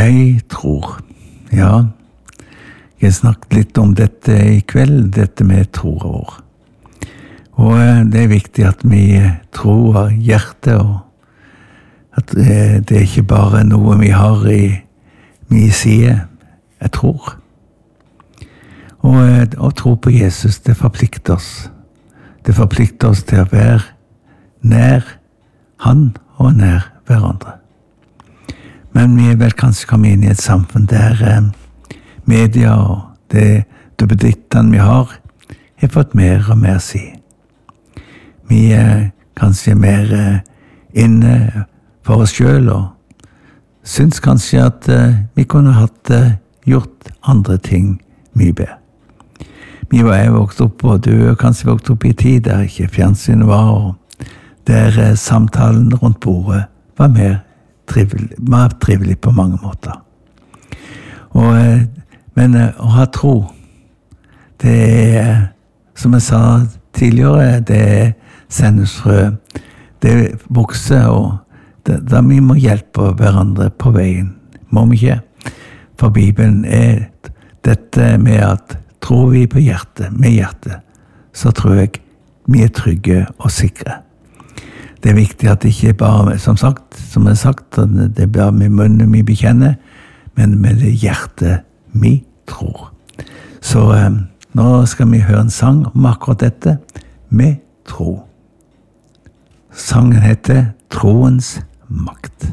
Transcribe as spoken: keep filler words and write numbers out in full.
Jeg tror, ja, jeg snakket litt om dette i kveld, dette med troa vår. Og det er viktig at vi tror av hjertet, og at det er ikke bare noe vi har i min side, jeg tror. Og å tro på Jesus, det forplikter oss. Det forplikter oss til å være nær han og nær hverandre. Men vi er vel kanskje kommet inn i et samfunn der eh, media og det duppedittene vi har, har fått mer og mer si. Vi er kanskje mer eh, inne for oss selv og syns kanskje at eh, vi kunne hatt eh, gjort andre ting mye bedre. Vi var jeg vokst opp, og du er kanskje vokst opp i tid der ikke fjernsynet var, og der eh, samtalen rundt bordet var mer trivelig, mer trivelig på mange måter. Og, men å ha tro, det er, som jeg sa tidligere, det er sennepsfrø. Det vokser, og det, da vi må hjelpe hverandre på veien. Må vi ikke? For Bibelen er dette med at tror vi på hjertet, med hjertet, så tror jeg vi er trygge og sikre. Det er viktig at det ikke bare, som sagt, som jeg har sagt, det er bare med munnen vi bekjenner, men med det hjertet vi tror. Så eh, nå skal vi høre en sang om akkurat dette, med tro. Sangen heter Troens makt.